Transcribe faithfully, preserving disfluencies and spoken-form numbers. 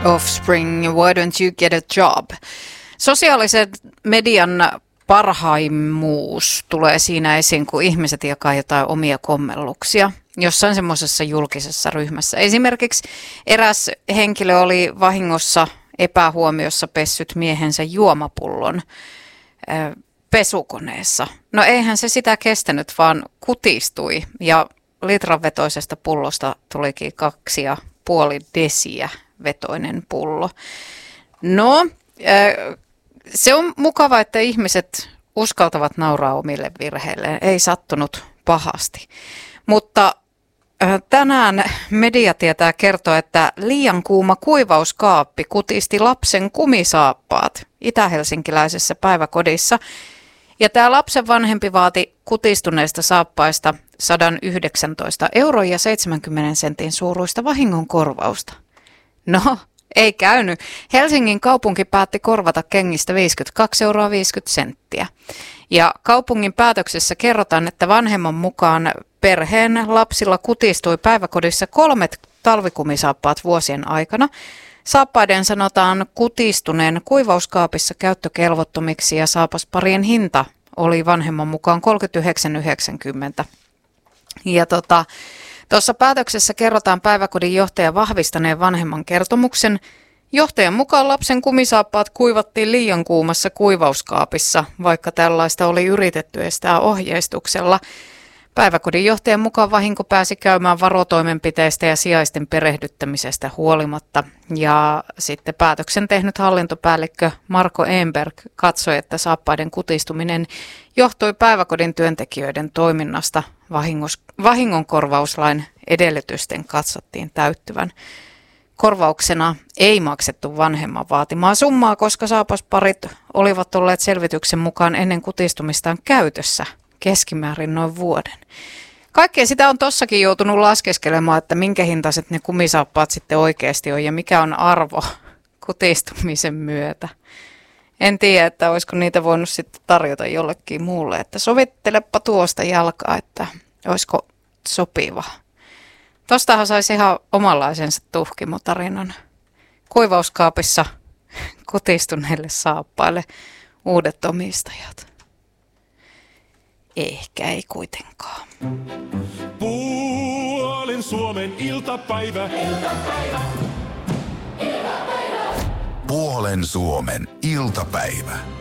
Offspring, why don't you get a job? Sosiaalisen median parhaimmuus tulee siinä esiin, kun ihmiset jakaa jotain omia kommelluksia jossain semmoisessa julkisessa ryhmässä. Esimerkiksi eräs henkilö oli vahingossa epähuomiossa pessyt miehensä juomapullon äh, pesukoneessa. No eihän se sitä kestänyt, vaan kutistui ja litran vetoisesta pullosta tulikin kaksi ja puoli desiä vetoinen pullo. No, äh, se on mukava, että ihmiset uskaltavat nauraa omille virheilleen. Ei sattunut pahasti. Mutta äh, tänään media tietää kertoa, että liian kuuma kuivauskaappi kutisti lapsen kumisaappaat itä-helsinkiläisessä päiväkodissa. Ja tämä lapsen vanhempi vaati kutistuneista saappaista sata yhdeksäntoista euroa ja seitsemänkymmentä sentin suuruista vahingonkorvausta. No, ei käynyt. Helsingin kaupunki päätti korvata kengistä viisikymmentäkaksi euroa viisikymmentä senttiä. Ja kaupungin päätöksessä kerrotaan, että vanhemman mukaan perheen lapsilla kutistui päiväkodissa kolmet talvikumisaappaat vuosien aikana. Saappaiden sanotaan kutistuneen kuivauskaapissa käyttökelvottomiksi ja saapasparien hinta oli vanhemman mukaan kolmekymmentäyhdeksän yhdeksänkymmentä. Ja tota, tuossa päätöksessä kerrotaan päiväkodin johtajan vahvistaneen vanhemman kertomuksen. Johtajan mukaan lapsen kumisaappaat kuivattiin liian kuumassa kuivauskaapissa, vaikka tällaista oli yritetty estää ohjeistuksella. Päiväkodin johtajan mukaan vahinko pääsi käymään varotoimenpiteistä ja sijaisten perehdyttämisestä huolimatta. Ja sitten päätöksen tehnyt hallintopäällikkö Marko Enberg katsoi, että saappaiden kutistuminen johtui päiväkodin työntekijöiden toiminnasta. Vahingonkorvauslain edellytysten katsottiin täyttyvän. Korvauksena ei maksettu vanhemman vaatimaa summaa, koska saapasparit olivat olleet selvityksen mukaan ennen kutistumistaan käytössä keskimäärin noin vuoden. Kaikkea sitä on tossakin joutunut laskeskelemaan, että minkä hintaiset ne kumisaappaat sitten oikeasti on ja mikä on arvo kutistumisen myötä. En tiedä, että olisiko niitä voinut sitten tarjota jollekin muulle, että sovittelepa tuosta jalkaa, että olisiko sopiva. Tostahan saisi ihan omanlaisensa tuhkimotarinan. Kuivauskaapissa kutistuneille saappaille uudet omistajat. Ehkä ei kuitenkaan. Puolen Suomen iltapäivä. Iltapäivä. Iltapäivä. Puolen Suomen iltapäivä.